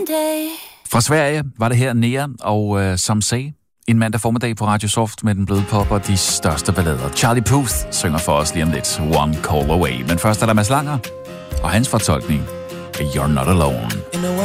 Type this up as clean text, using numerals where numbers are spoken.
Fra Sverige var det her Nea og Some Say. En mandag formiddag på Radio Soft med den bløde pop og de største ballader. Charlie Puth synger for os lige om lidt. One Call Away. Men først er der Mads Langer og hans fortolkning af You're Not Alone. In a